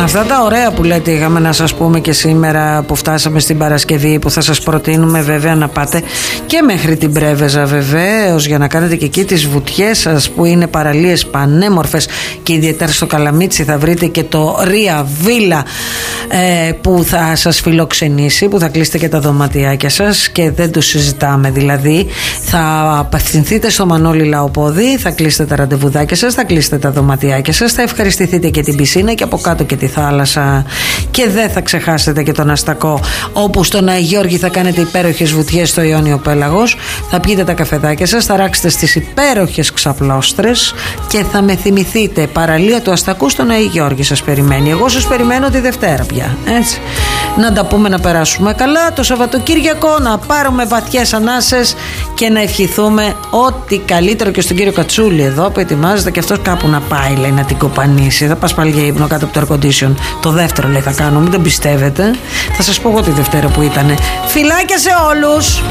Αυτά τα ωραία που λέτε είχαμε να σας πούμε και σήμερα που φτάσαμε στην Παρασκευή, που θα σας προτείνουμε βέβαια να πάτε και μέχρι την Πρέβεζα βεβαίως, για να κάνετε και εκεί τις βουτιές σας που είναι παραλίες πανέμορφες, και ιδιαίτερα στο Καλαμίτσι θα βρείτε και το Ρία Βίλα που θα σας φιλοξενήσει, που θα κλείσετε και τα δωματιάκια σας και δεν το συζητάμε. Δηλαδή θα απευθυνθείτε στο Μανώλη Λαοπόδη, θα κλείσετε τα ραντεβουδάκια σας, θα κλείσετε τα δωματιάκια σας, θα ευχαριστηθείτε και την πισίνα και από κάτω και τη θάλασσα, και δεν θα ξεχάσετε και τον Αστακό, όπου στον Αγιώργη θα κάνετε υπέροχες βουτιές στο Ιόνιο Πέλαγος, θα πιείτε τα καφεδάκια σας, θα ράξετε στις υπέροχες ξαπλώστρες και θα με θυμηθείτε. Παραλία του Αστακού στον Αγιώργη σας περιμένει. Εγώ σας περιμένω τη Δευτέρα πια, έτσι. Να τα πούμε, να περάσουμε καλά το Σαββατοκύριακο, να πάρουμε βαθιές ανάσες και να ευχηθούμε ό,τι καλύτερο και στον κύριο Κατσούλη εδώ που ετοιμάζεται και αυτός κάπου να πάει, λέει, να την κοπανίσει. Θα πας πάλι για ύπνο κάτω από το air condition. Το δεύτερο, λέει, θα κάνω, μην τον πιστεύετε. Θα σας πω εγώ τη Δευτέρα που ήτανε. Φιλάκια σε όλους!